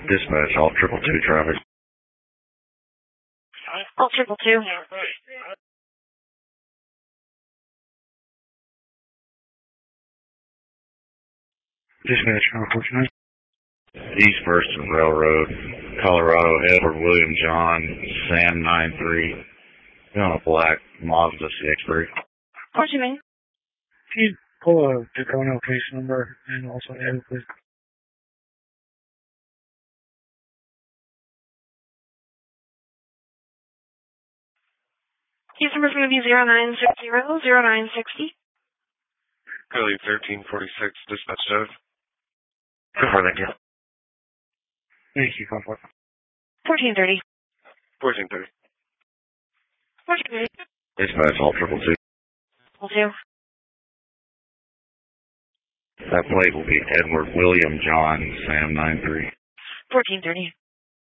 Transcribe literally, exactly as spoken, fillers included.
Dispatch, all triple two traffic. All triple two. Dispatch, unfortunately. East First and Railroad, Colorado, Edward William John, Sam nine three. On a black Mazda C X three. What do you mean? Can you pull a Tacoma case number and also add it, please? Case number's going to be zero nine six zero zero nine six zero. Curly thirteen forty-six, dispatch Dove. Go for it, thank you. Thank you, Comfort. fourteen thirty. fourteen thirty. fourteen thirty. Dispatch, all triple two. Triple two. That plate will be Edward William John, Sam nine three. fourteen thirty.